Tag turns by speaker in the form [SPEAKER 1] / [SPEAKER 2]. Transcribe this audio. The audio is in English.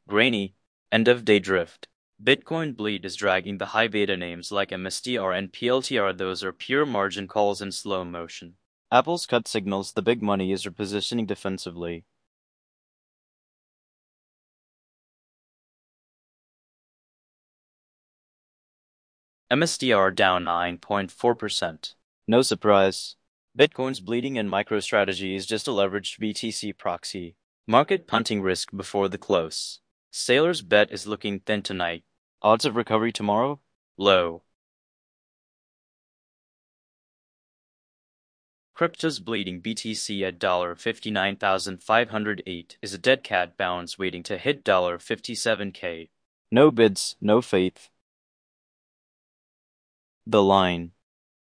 [SPEAKER 1] Grainy, end-of-day drift. Bitcoin bleed is dragging the high beta names like MSTR and PLTR. Those are pure margin calls in slow motion. Apple's cut signals the big money is repositioning defensively. MSTR down 9.4%. No surprise. Bitcoin's bleeding and MicroStrategy is just a leveraged BTC proxy. Market punting risk before the close. Sailor's bet is looking thin tonight. Odds of recovery tomorrow? Low. Crypto's bleeding BTC at $59,508 is a dead cat bounce waiting to hit $57K. No bids, no faith. The line.